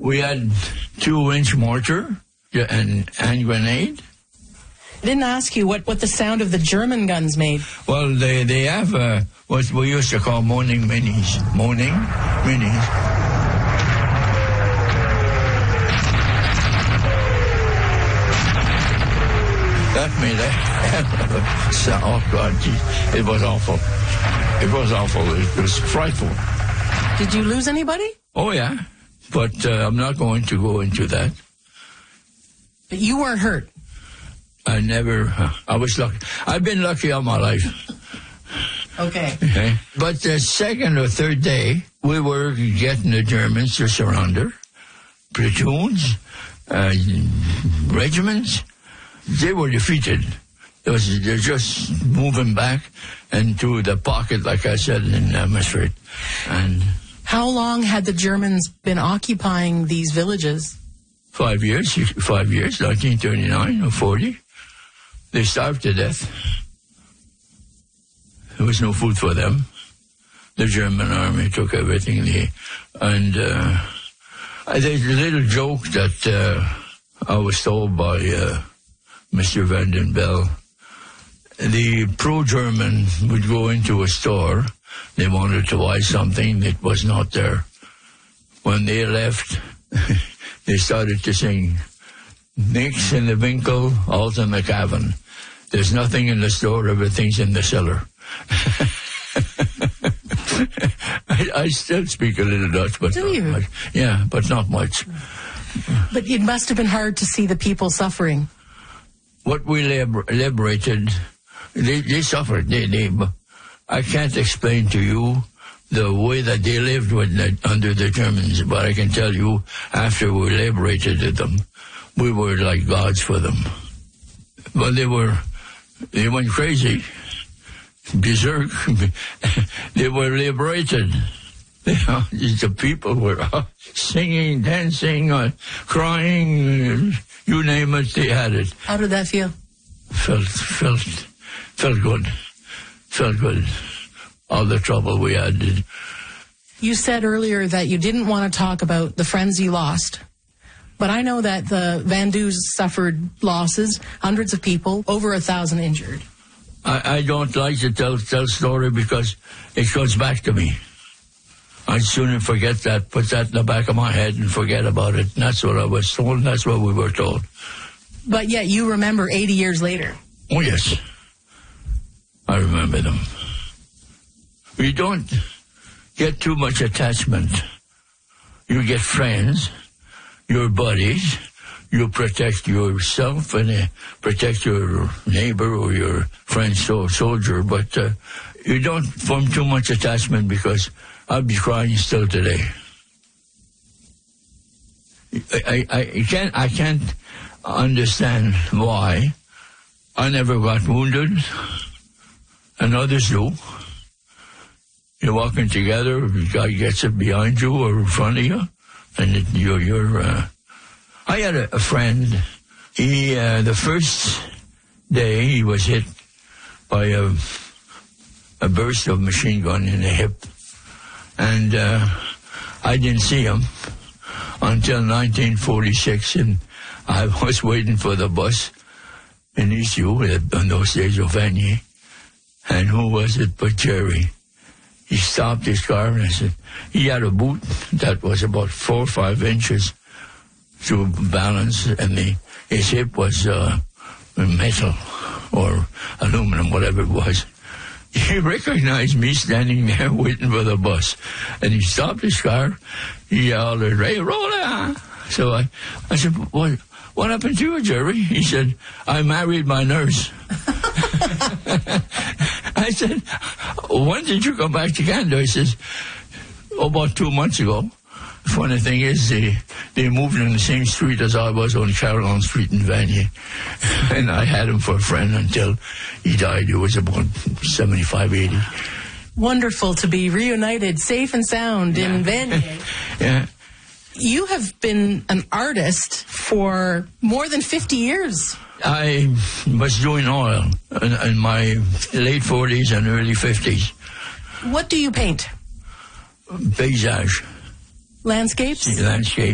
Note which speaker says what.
Speaker 1: We had 2-inch mortar and hand grenade.
Speaker 2: I didn't ask you what the sound of the German guns made.
Speaker 1: Well, they have what we used to call moaning minis. Moaning minis. That made a hell of a sound. Oh, God, geez. It was awful. It was awful. It was frightful.
Speaker 2: Did you lose anybody?
Speaker 1: Oh, yeah. But I'm not going to go into that.
Speaker 2: But you weren't hurt?
Speaker 1: I was lucky. I've been lucky all my life.
Speaker 2: Okay.
Speaker 1: But the second or third day, we were getting the Germans to surrender. Platoons, regiments. They were defeated. They're just moving back into the pocket, like I said, in Maastricht. And
Speaker 2: how long had the Germans been occupying these villages?
Speaker 1: 5 years, 1939 or 40. They starved to death. There was no food for them. The German army took everything. There's a little joke that I was told by Mr. Vanden Bell. The pro-German would go into a store. They wanted to buy something that was not there. When they left, they started to sing, "Nix in the Winkel, alt in the cabin." There's nothing in the store, everything's in the cellar. I still speak a little Dutch, but
Speaker 2: do you?
Speaker 1: Not much. Yeah, but not much.
Speaker 2: But it must have been hard to see the people suffering.
Speaker 1: What we liberated, they suffered. I can't explain to you the way that they lived under the Germans, but I can tell you, after we liberated them, we were like gods for them. But they went crazy, berserk. They were liberated. The people were singing, dancing, crying, you name it, they had it.
Speaker 2: How did that feel?
Speaker 1: Felt good. Felt good. All the trouble we had.
Speaker 2: You said earlier that you didn't want to talk about the friends you lost. But I know that the Van Doos suffered losses, hundreds of people, over 1,000 injured.
Speaker 1: I don't like to tell story because it goes back to me. I'd sooner forget that, put that in the back of my head and forget about it. And that's what I was told, and that's what we were told.
Speaker 2: But yet you remember 80 years later.
Speaker 1: Oh, yes. I remember them. You don't get too much attachment. You get friends, your buddies, you protect yourself and protect your neighbor or your friend soldier, but you don't form too much attachment because I'd be crying still today. I can't understand why I never got wounded and others do. You're walking together, a guy gets it behind you or in front of you, and you're I had a friend, he, the first day he was hit by a burst of machine gun in the hip, and I didn't see him until 1946, and I was waiting for the bus in Issue, in those days of Vanier, and who was it but Jerry? He stopped his car and I said, he had a boot that was about 4 or 5 inches to balance, and his hip was metal or aluminum, whatever it was. He recognized me standing there waiting for the bus, and he stopped his car. He yelled, "Hey, Roland!" So I said, what happened to you, Jerry? He said, "I married my nurse." I said, "When did you come back to Canada?" He says, "About 2 months ago." The funny thing is, they moved in the same street as I was on Caroline Street in Vanier. And I had him for a friend until he died. He was about 75, 80.
Speaker 2: Wonderful to be reunited, safe and sound in Vanier.
Speaker 1: Yeah.
Speaker 2: You have been an artist for more than 50 years.
Speaker 1: I was doing oil in my late 40s and early 50s.
Speaker 2: What do you paint?
Speaker 1: Paysage.
Speaker 2: Landscapes?
Speaker 1: Landscape.